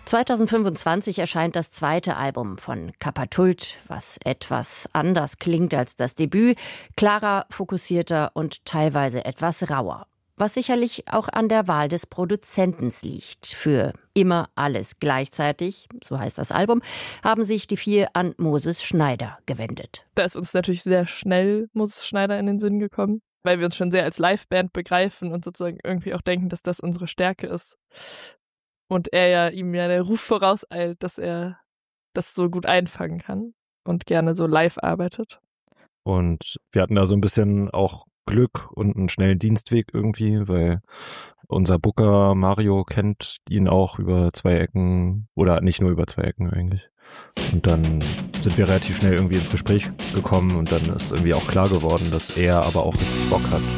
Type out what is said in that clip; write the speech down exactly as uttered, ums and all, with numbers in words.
zweitausendfünfundzwanzig erscheint das zweite Album von Kappa-Tult, was etwas anders klingt als das Debüt, klarer, fokussierter und teilweise etwas rauer. Was sicherlich auch an der Wahl des Produzenten liegt. Für Immer alles gleichzeitig, so heißt das Album, haben sich die vier an Moses Schneider gewendet. Da ist uns natürlich sehr schnell Moses Schneider in den Sinn gekommen, weil wir uns schon sehr als Liveband begreifen und sozusagen irgendwie auch denken, dass das unsere Stärke ist. Und er ja ihm ja der Ruf vorauseilt, dass er das so gut einfangen kann und gerne so live arbeitet. Und wir hatten da so ein bisschen auch Glück und einen schnellen Dienstweg irgendwie, weil unser Booker Mario kennt ihn auch über zwei Ecken oder nicht nur über zwei Ecken eigentlich. Und dann sind wir relativ schnell irgendwie ins Gespräch gekommen und dann ist irgendwie auch klar geworden, dass er aber auch richtig Bock hat.